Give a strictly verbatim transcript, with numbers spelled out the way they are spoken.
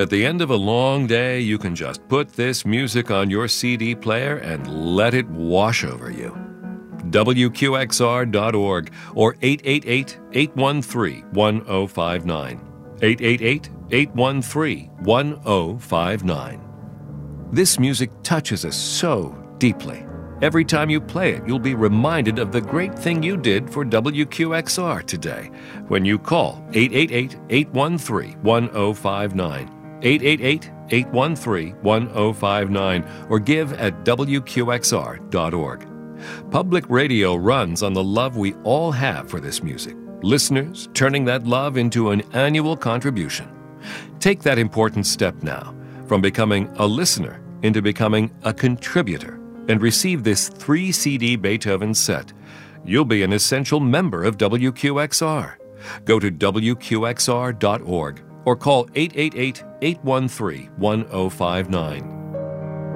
At the end of a long day, you can just put this music on your C D player and let it wash over you. W Q X R dot org or eight eight eight, eight one three, one zero five nine. eight eight eight, eight one three, one zero five nine. This music touches us so deeply. Every time you play it, you'll be reminded of the great thing you did for W Q X R today when you call eight eight eight, eight one three, one zero five nine, eight eight eight, eight one three, one zero five nine, or give at W Q X R dot org. Public radio runs on the love we all have for this music, listeners turning that love into an annual contribution. Take that important step now, from becoming a listener into becoming a contributor, and receive this three C D Beethoven set. You'll be an essential member of W Q X R. Go to W Q X R dot org or call eight eight eight, eight one three, one zero five nine.